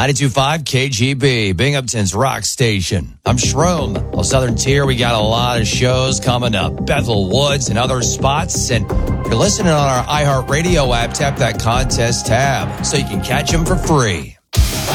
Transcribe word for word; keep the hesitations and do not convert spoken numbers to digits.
ninety-two point five K G B, Binghamton's rock station. I'm Shroom. Well, Southern Tier, we got a lot of shows coming up. Bethel Woods and other spots. And if you're listening on our iHeartRadio app, tap that contest tab so you can catch them for free.